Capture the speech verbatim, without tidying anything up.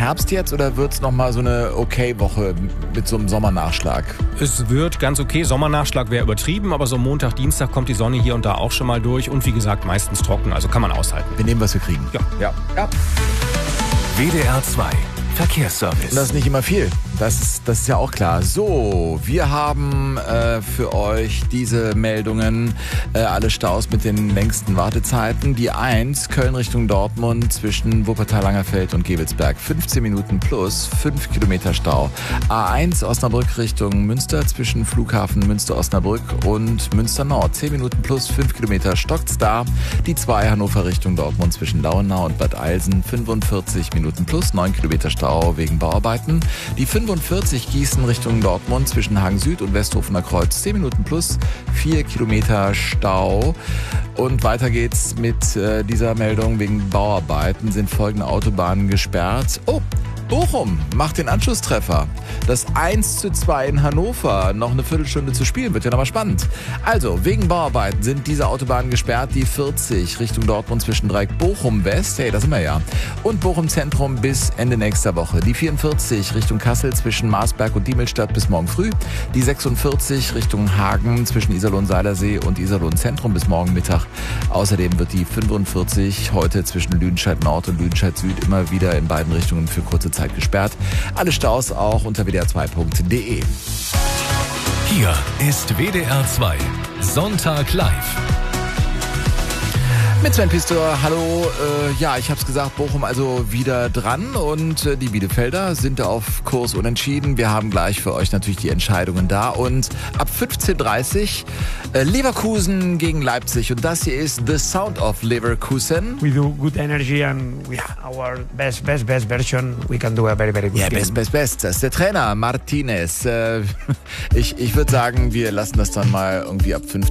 Herbst jetzt oder wird es nochmal so eine Okay-Woche mit so einem Sommernachschlag? Es wird ganz okay. Sommernachschlag wäre übertrieben, aber so Montag, Dienstag kommt die Sonne hier und da auch schon mal durch. Und wie gesagt, meistens trocken, also kann man aushalten. Wir nehmen, was wir kriegen. Ja. Ja. ja. W D R zwei Verkehrsservice. Und das ist nicht immer viel. Das ist, das ist ja auch klar. So, wir haben äh, für euch diese Meldungen, äh, alle Staus mit den längsten Wartezeiten. Die eins, Köln Richtung Dortmund zwischen Wuppertal-Langerfeld und Gevelsberg. fünfzehn Minuten plus, fünf Kilometer Stau. A eins, Osnabrück Richtung Münster zwischen Flughafen Münster-Osnabrück und Münster Nord. zehn Minuten plus, fünf Kilometer stockt's da. Die zwei, Hannover Richtung Dortmund zwischen Lauenau und Bad Eilsen. fünfundvierzig Minuten plus, neun Kilometer Stau wegen Bauarbeiten. Die fünfundvierzig Gießen Richtung Dortmund zwischen Hagen Süd und Westhofener Kreuz. zehn Minuten plus, vier Kilometer Stau. Und weiter geht's mit äh, dieser Meldung. Wegen Bauarbeiten sind folgende Autobahnen gesperrt. Oh! Bochum macht den Anschlusstreffer. Das eins zu zwei in Hannover. Noch eine Viertelstunde zu spielen, wird ja nochmal spannend. Also, wegen Bauarbeiten sind diese Autobahnen gesperrt. Die vierzig Richtung Dortmund zwischen Dreieck Bochum West, hey, da sind wir ja, und Bochum Zentrum bis Ende nächster Woche. Die vierundvierzig Richtung Kassel zwischen Marsberg und Diemelstadt bis morgen früh. Die sechsundvierzig Richtung Hagen zwischen Iserlohn-Seilersee und Iserlohn Zentrum bis morgen Mittag. Außerdem wird die fünfundvierzig heute zwischen Lüdenscheid Nord und Lüdenscheid Süd immer wieder in beiden Richtungen für kurze Zeit gesperrt. Alle Staus auch unter w d r zwei punkt d e. Hier ist W D R zwei Sonntag live. Mit Sven Pistor, hallo. Äh, ja, ich habe es gesagt, Bochum also wieder dran und äh, die Bielefelder sind da auf Kurs unentschieden. Wir haben gleich für euch natürlich die Entscheidungen da und ab fünfzehn Uhr dreißig äh, Leverkusen gegen Leipzig und das hier ist The Sound of Leverkusen. We do good energy and we have our best, best, best version. We can do a very, very good Ja, game. best, best, best. Das ist der Trainer Martinez. Äh, ich ich würde sagen, wir lassen das dann mal irgendwie ab fünfzehn